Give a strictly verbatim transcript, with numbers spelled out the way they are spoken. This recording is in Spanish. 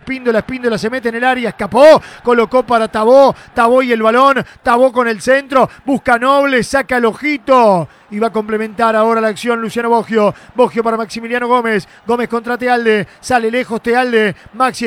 Espíndola, Espíndola se mete en el área, escapó, colocó para Tabó, Tabó y el balón, Tabó con el centro, busca Noble, saca el ojito y va a complementar ahora la acción Luciano Boggio. Boggio para Maximiliano Gómez, Gómez contra Tealde, sale lejos Tealde, Maxi